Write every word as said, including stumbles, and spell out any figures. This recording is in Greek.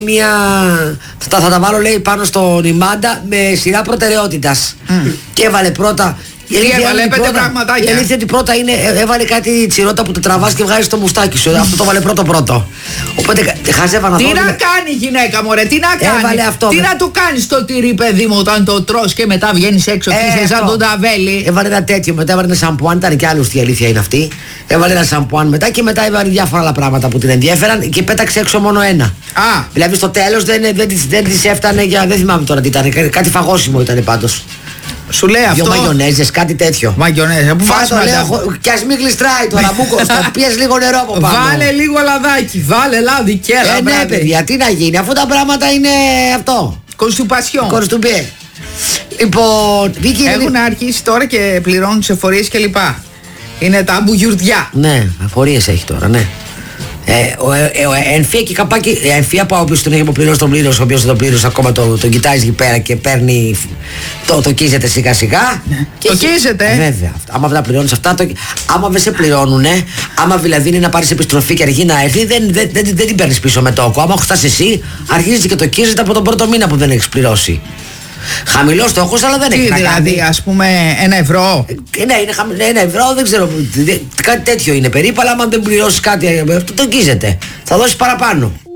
Μια... Θα, θα τα βάλω, λέει, πάνω στον Ιμάντα με σειρά προτεραιότητας. Mm. Και έβαλε πρώτα. Η αλήθεια, έβαλε πέντε πρώτα, πραγματάκια. Η αλήθεια ότι πρώτα είναι, έβαλε κάτι τσιρότα που το τραβάς και βγάζεις το μουστάκι σου. Αυτό το βάλε πρώτο πρώτο. Οπότε χαζεύα να Τι δω. να κάνει η γυναίκα μου, ρε, τι να κάνει. Αυτό, τι με... να του κάνει το τυρί, παιδί μου, όταν το τρως και μετά βγαίνεις έξω και ε, είσαι σαν τον ταβέλι. Έβαλε ένα τέτοιο, μετά έβαλε ένα σαμπουάν, ήταν και άλλος, η αλήθεια είναι αυτή. Έβαλε ένα σαμπουάν μετά και μετά έβαλε διάφορα άλλα πράγματα που την ενδιαφέραν και πέταξε έξω μόνο ένα. Α. Δηλαδή στο τέλος δεν, δεν, δεν, δεν της έφτανε για. Δεν θυμάμαι τώρα τι ήταν, κάτι φαγόσιμο ήταν πάντως. Σου λέει αυτό. Δυο μαγιονέζες, κάτι τέτοιο. Μαγιονέζες, που βάζω λέω, κι ας μην γλιστράει τώρα, μου κοστά, πιες λίγο νερό από πάνω. Βάλε λίγο λαδάκι, βάλε λάδι και έλα. Ε, ναι, παιδιά, τι να γίνει, αφού τα πράγματα είναι αυτό. Κονστουπασιόν. Κονστουπιέ. Λοιπόν, Βίκυ, έχουν είναι... αρχίσει τώρα και πληρώνουν σε εφορίες και λοιπά. Είναι τα μπουγιουρδιά. Ναι, εφορίες έχει τώρα, ναι. Ε, ο, ε, ο, ε, Εμφία και καπάκι. Ε, Εμφία πάω όποιος τον έχει αποπληρώσει τον πλήρωσε, ο οποίος δεν τον πλήρωσε ακόμα τον το κοιτάζει εκεί πέρα και παίρνει. Το, το κίζεται σιγά σιγά. Ναι. Και το κίζεται. Ε, βέβαια. Άμα δεν τα πληρώνεις αυτά, το, άμα δεν σε πληρώνουνε, άμα δηλαδή είναι να πάρεις επιστροφή και αργεί να έρθει, δεν, δεν, δεν, δεν την παίρνεις πίσω με τόκο. Άμα χτάσει εσύ, αρχίζει και το κίζεται από τον πρώτο μήνα που δεν έχεις πληρώσει. Χαμηλό στόχο, αλλά δεν έχει. Δηλαδή, ας πούμε, ένα ευρώ. Ε, ναι, είναι χαμηλό. Ένα ευρώ, δεν ξέρω. Κάτι τέτοιο είναι περίπου, αλλά άμα δεν πληρώσει κάτι, το, το κίζεται. Θα δώσει παραπάνω.